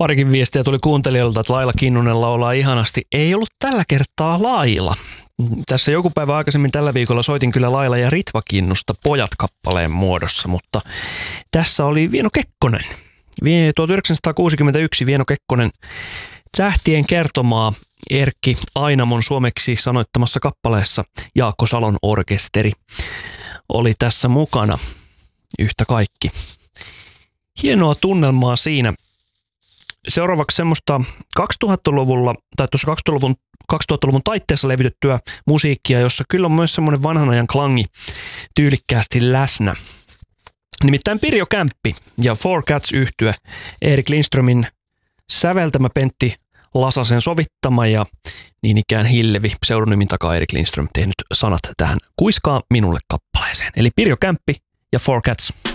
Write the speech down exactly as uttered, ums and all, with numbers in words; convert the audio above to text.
Parikin viestiä tuli kuuntelijoilta, että Laila Kinnunen laulaa ihanasti. Ei ollut tällä kertaa Laila. Tässä joku päivä aikaisemmin tällä viikolla soitin kyllä Laila ja Ritva Kinnusta Pojat-kappaleen muodossa, mutta tässä oli Vieno Kekkonen. tuhatyhdeksänsataakuusikymmentäyksi Vieno Kekkonen tähtien kertomaa Erkki Ainamon suomeksi sanoittamassa kappaleessa Jaakko Salon orkesteri oli tässä mukana yhtä kaikki. Hienoa tunnelmaa siinä. Seuraavaksi semmoista kaksituhattaluvulla tai tuossa kaksituhattaluvun, kaksituhattaluvun taitteessa levitettyä musiikkia, jossa kyllä on myös semmoinen vanhan ajan klangi tyylikkäästi läsnä. Nimittäin Pirjo Kämppi ja Four Cats -yhtye, Erik Lindströmin säveltämä, Pentti Lasasen sovittama ja niin ikään Hillevi pseudonymin takaa Erik Lindström tehnyt sanat tähän Kuiskaa minulle -kappaleeseen. Eli Pirjo Kämppi ja Four Cats.